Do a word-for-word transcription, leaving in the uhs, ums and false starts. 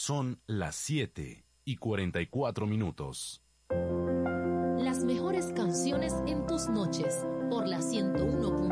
Son las siete y cuarenta y cuatro minutos. Las mejores canciones en tus noches por la ciento uno punto uno.